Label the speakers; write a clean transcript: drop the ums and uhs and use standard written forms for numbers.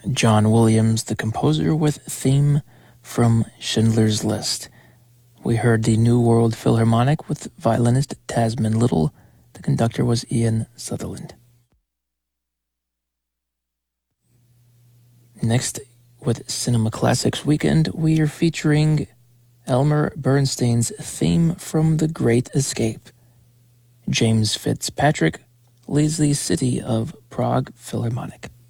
Speaker 1: John Williams, the composer, with theme from Schindler's List. We heard the New World Philharmonic with violinist Tasman Little. The conductor was Ian Sutherland. Next, with Cinema Classics Weekend, we are featuring Elmer Bernstein's theme from The Great Escape. James Fitzpatrick leads the City of Prague Philharmonic.